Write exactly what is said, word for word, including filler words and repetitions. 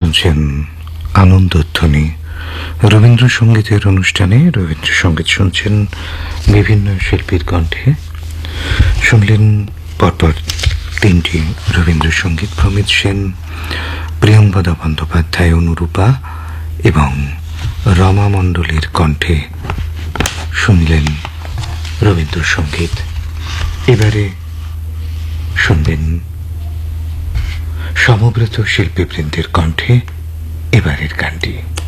শুনছেন আনন্দধ্বনি রবীন্দ্রসঙ্গীতের অনুষ্ঠানে। রবীন্দ্রসঙ্গীত শুনছেন বিভিন্ন শিল্পীর কণ্ঠে। শুনলেন পরপর তিনটি রবীন্দ্রসঙ্গীত, প্রমিত সেন, প্রিয়ঙ্বদা বন্দ্যোপাধ্যায়, অনুরূপা এবং রমা মণ্ডলের কণ্ঠে শুনলেন রবীন্দ্রসঙ্গীত। এবারে শুনবেন সমব্রত শিল্পীবৃন্দের কণ্ঠে এবারের গানটি।